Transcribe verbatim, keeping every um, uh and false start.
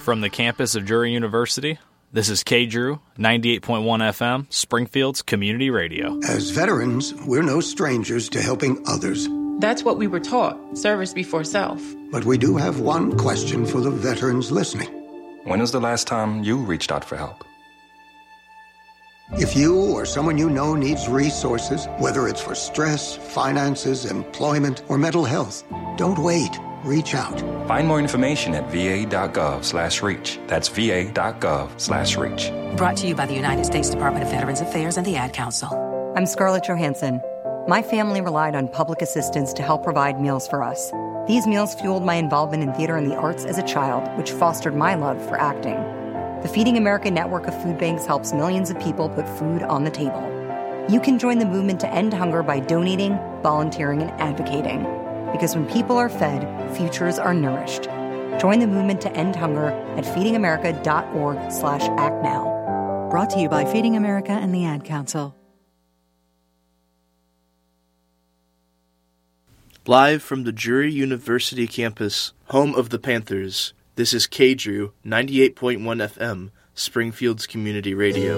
from the campus of Drury University. This is K Drew, ninety-eight point one F M, Springfield's community radio. As veterans, we're no strangers to helping others. That's what we were taught, service before self. But we do have one question for the veterans listening. When was the last time you reached out for help? If you or someone you know needs resources, whether it's for stress, finances, employment, or mental health, don't wait. Reach out. Find more information at va.gov slash reach. That's va.gov slash reach. Brought to you by the United States Department of Veterans Affairs and the Ad Council. I'm Scarlett Johansson. My family relied on public assistance to help provide meals for us. These meals fueled my involvement in theater and the arts as a child, which fostered my love for acting. The Feeding America network of food banks helps millions of people put food on the table. You can join the movement to end hunger by donating, volunteering, and advocating. Because when people are fed, futures are nourished. Join the movement to end hunger at feedingamerica.org slash act now. Brought to you by Feeding America and the Ad Council. Live from the Drury University campus, home of the Panthers, this is K Drew, ninety-eight point one F M, Springfield's community radio.